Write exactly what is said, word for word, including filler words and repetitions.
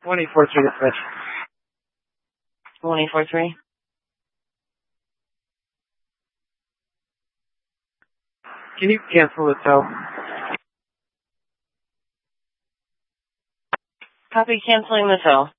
twenty-four three to switch. twenty-four three. Can you cancel the tow? Copy, canceling the tow.